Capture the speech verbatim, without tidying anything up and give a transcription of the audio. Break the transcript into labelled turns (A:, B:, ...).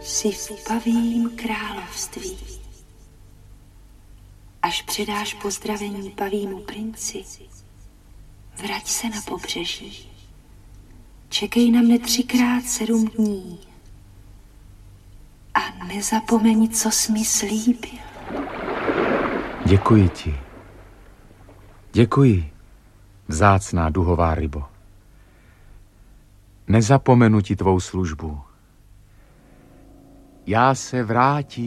A: Jsi v pavím království. Až předáš pozdravení pavímu princi, vrať se na pobřeží. Čekej na mne třikrát sedm dní a nezapomeň, co jsi mi slíbil.
B: Děkuji ti. Děkuji, vzácná duhová rybo. Nezapomenu ti tvou službu. Já se vrátím.